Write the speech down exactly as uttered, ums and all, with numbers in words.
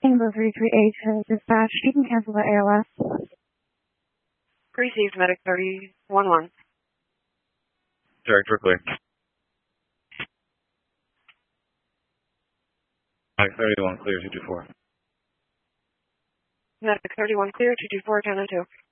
Tango three three eight has dispatched. You can cancel the A L S. Received, medic thirty one one. Director clear. Medic thirty-one clear, two two four. Medic thirty one clear, two two four, ten and two.